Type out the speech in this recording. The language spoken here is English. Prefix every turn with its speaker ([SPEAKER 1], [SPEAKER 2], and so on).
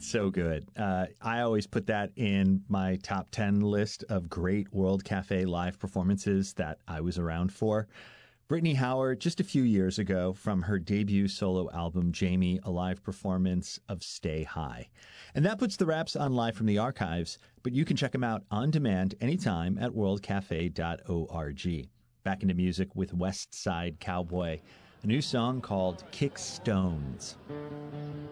[SPEAKER 1] So good. I always put that in my top 10 list of great World Cafe live performances that I was around for. Brittany Howard, just a few years ago, from her debut solo album, Jamie, a live performance of Stay High. And that puts the Wraps on Live from the Archives, but you can check them out on demand anytime at worldcafe.org. Back into music with West Side Cowboy, a new song called Kick Stones.